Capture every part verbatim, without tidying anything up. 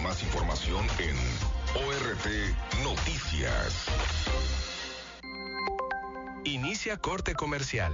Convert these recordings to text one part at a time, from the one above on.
Más información en O R T Noticias. Inicia corte comercial.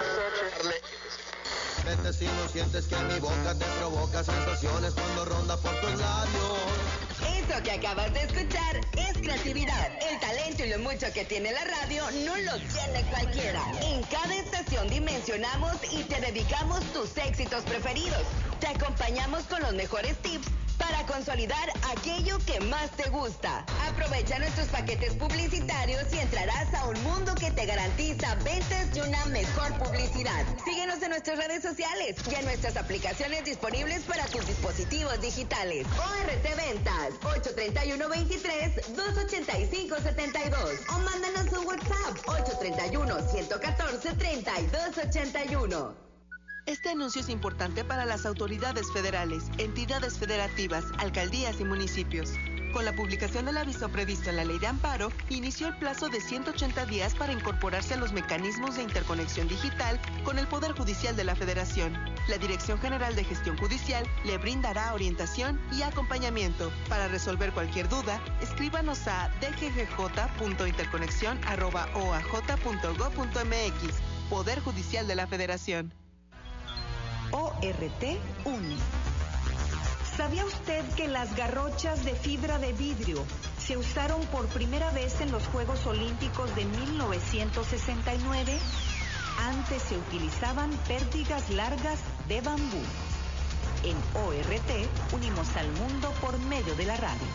Vete si no sientes que mi boca te provoca sensaciones cuando ronda por tus labios. Eso que acabas de escuchar es creatividad. El talento y lo mucho que tiene la radio no lo tiene cualquiera. En cada estación dimensionamos y te dedicamos tus éxitos preferidos. Te acompañamos con los mejores tips para consolidar aquello que más te gusta. Aprovecha nuestros paquetes publicitarios y entrarás a un mundo que te garantiza ventas y una mejor publicidad. Síguenos en nuestras redes sociales y en nuestras aplicaciones disponibles para tus dispositivos digitales. O R T Ventas, ocho tres uno, veintitrés, doscientos ochenta y cinco setenta y dos. O mándanos un WhatsApp, ocho tres uno, ciento catorce, treinta y dos ochenta y uno. Este anuncio es importante para las autoridades federales, entidades federativas, alcaldías y municipios. Con la publicación del aviso previsto en la Ley de Amparo, inició el plazo de ciento ochenta días para incorporarse a los mecanismos de interconexión digital con el Poder Judicial de la Federación. La Dirección General de Gestión Judicial le brindará orientación y acompañamiento. Para resolver cualquier duda, escríbanos a d g g j punto interconexión arroba o a j punto gob punto m x. Poder Judicial de la Federación. O R T une. ¿Sabía usted que las garrochas de fibra de vidrio se usaron por primera vez en los Juegos Olímpicos de mil novecientos sesenta y nueve? Antes se utilizaban pértigas largas de bambú. En O R T unimos al mundo por medio de la radio.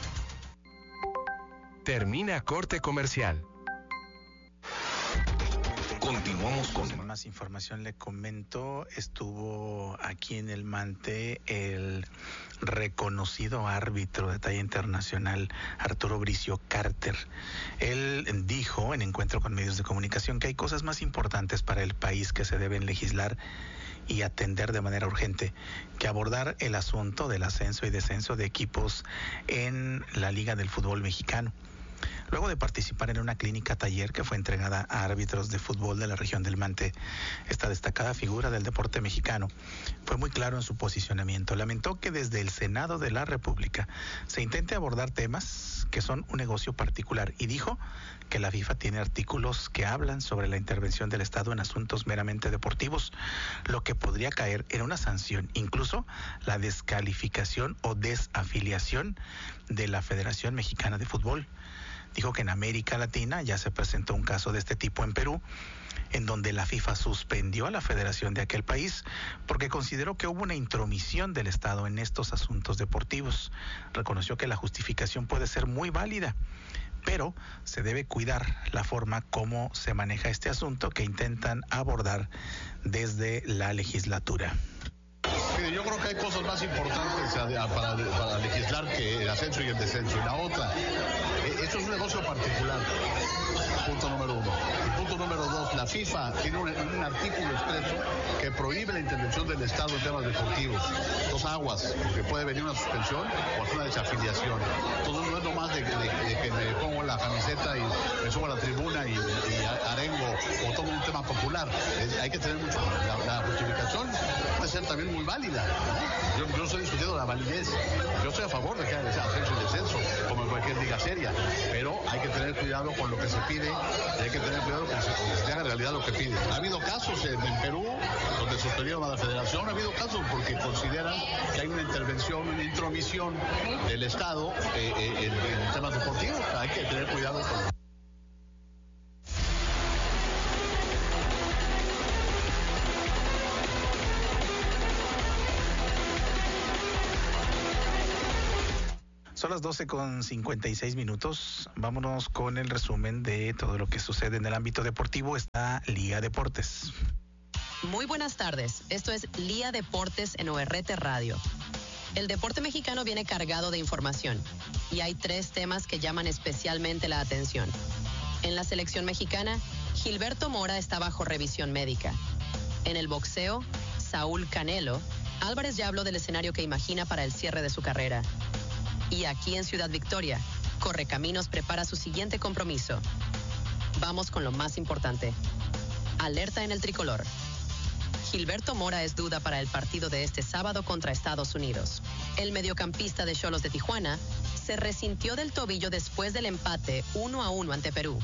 Termina corte comercial. Continuamos con más información. Le comento, estuvo aquí en el Mante el reconocido árbitro de talla internacional Arturo Bricio Carter. Él dijo en encuentro con medios de comunicación que hay cosas más importantes para el país que se deben legislar y atender de manera urgente que abordar el asunto del ascenso y descenso de equipos en la Liga del Fútbol Mexicano. Luego de participar en una clínica taller que fue entregada a árbitros de fútbol de la región del Mante, esta destacada figura del deporte mexicano fue muy claro en su posicionamiento. Lamentó que desde el Senado de la República se intente abordar temas que son un negocio particular y dijo que la FIFA tiene artículos que hablan sobre la intervención del Estado en asuntos meramente deportivos, lo que podría caer en una sanción, incluso la descalificación o desafiliación de la Federación Mexicana de Fútbol. Dijo que en América Latina ya se presentó un caso de este tipo en Perú, en donde la FIFA suspendió a la federación de aquel país porque consideró que hubo una intromisión del Estado en estos asuntos deportivos. Reconoció que la justificación puede ser muy válida, pero se debe cuidar la forma como se maneja este asunto que intentan abordar desde la legislatura. Mire, yo creo que hay cosas más importantes para, para legislar que el ascenso y el descenso. Y la otra, esto es un negocio particular, punto número uno. Y punto número dos, la FIFA tiene un, un artículo expreso que prohíbe la intervención del Estado en temas deportivos. Dos aguas, porque puede venir una suspensión o hacer una desafiliación. Entonces no es nomás de, de, de que me pongo la camiseta y me subo a la tribuna y, y arengo o tomo un tema popular. Es, hay que tener mucho, la, la justificación puede ser también muy válida, ¿no? Yo, yo no estoy discutiendo la validez, yo estoy a favor de que haya ascenso y descenso, como en cualquier liga seria, pero hay que tener cuidado con lo que se pide y hay que tener cuidado con que se, se haga realidad lo que pide. Ha habido casos en, en Perú donde suspendieron a la federación, ha habido casos porque consideran que hay una intervención, una intromisión del Estado eh, eh, en, en temas deportivos. Hay que tener cuidado con Son las doce con cincuenta y seis minutos. Vámonos con el resumen de todo lo que sucede en el ámbito deportivo. Está Liga Deportes. Muy buenas tardes. Esto es Liga Deportes en O R T Radio. El deporte mexicano viene cargado de información y hay tres temas que llaman especialmente la atención. En la selección mexicana, Gilberto Mora está bajo revisión médica. En el boxeo, Saúl Canelo, Álvarez ya habló del escenario que imagina para el cierre de su carrera. Y aquí en Ciudad Victoria, Correcaminos prepara su siguiente compromiso. Vamos con lo más importante. Alerta en el tricolor. Gilberto Mora es duda para el partido de este sábado contra Estados Unidos. El mediocampista de Xolos de Tijuana se resintió del tobillo después del empate uno a uno ante Perú.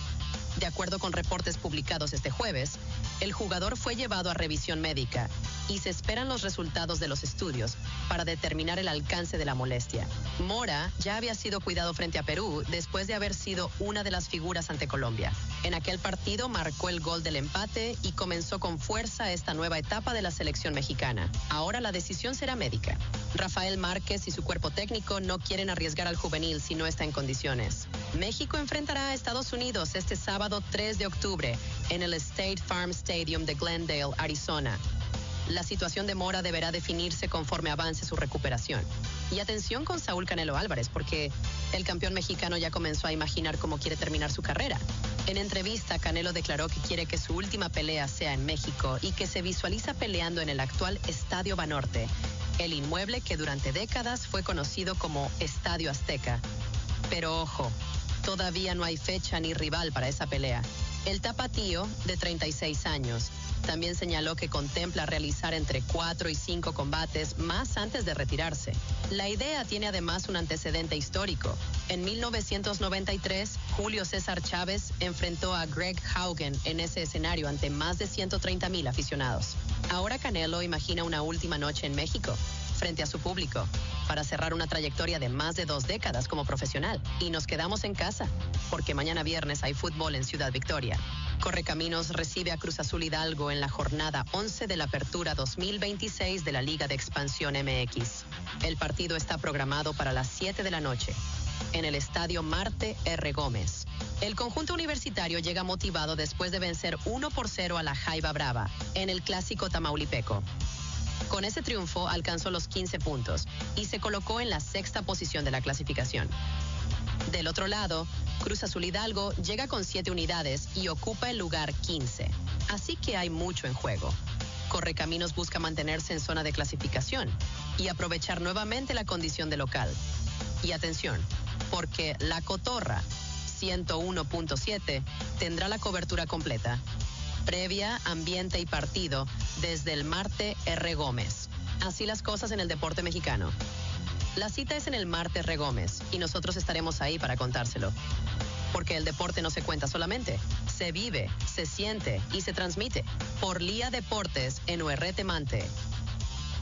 De acuerdo con reportes publicados este jueves, el jugador fue llevado a revisión médica y se esperan los resultados de los estudios para determinar el alcance de la molestia. Mora ya había sido cuidado frente a Perú después de haber sido una de las figuras ante Colombia. En aquel partido marcó el gol del empate y comenzó con fuerza esta nueva etapa de la selección mexicana. Ahora la decisión será médica. Rafael Márquez y su cuerpo técnico no quieren arriesgar al juvenil si no está en condiciones. México enfrentará a Estados Unidos este sábado tres de octubre en el State Farm Stadium de Glendale, Arizona. La situación de Mora deberá definirse conforme avance su recuperación. Y atención con Saúl Canelo Álvarez, porque el campeón mexicano ya comenzó a imaginar cómo quiere terminar su carrera. En entrevista, Canelo declaró que quiere que su última pelea sea en México y que se visualiza peleando en el actual Estadio Banorte, el inmueble que durante décadas fue conocido como Estadio Azteca. Pero ojo, todavía no hay fecha ni rival para esa pelea. El tapatío, de treinta y seis años, también señaló que contempla realizar entre cuatro y cinco combates más antes de retirarse. La idea tiene además un antecedente histórico. En mil novecientos noventa y tres, Julio César Chávez enfrentó a Greg Haugen en ese escenario ante más de ciento treinta mil aficionados. Ahora Canelo imagina una última noche en México, frente a su público, para cerrar una trayectoria de más de dos décadas como profesional. Y nos quedamos en casa, porque mañana viernes hay fútbol en Ciudad Victoria. Correcaminos recibe a Cruz Azul Hidalgo en la jornada once de la Apertura dos mil veintiséis de la Liga de Expansión M X. El partido está programado para las siete de la noche, en el Estadio Marte R. Gómez. El conjunto universitario llega motivado después de vencer uno por cero a la Jaiba Brava, en el Clásico Tamaulipeco. Con ese triunfo alcanzó los quince puntos y se colocó en la sexta posición de la clasificación. Del otro lado, Cruz Azul Hidalgo llega con siete unidades y ocupa el lugar quince. Así que hay mucho en juego. Correcaminos busca mantenerse en zona de clasificación y aprovechar nuevamente la condición de local. Y atención, porque La Cotorra ciento uno punto siete tendrá la cobertura completa. Previa, ambiente y partido desde el Marte R. Gómez. Así las cosas en el deporte mexicano. La cita es en el Marte R. Gómez y nosotros estaremos ahí para contárselo. Porque el deporte no se cuenta solamente, se vive, se siente y se transmite por Lía Deportes en U R T Mante.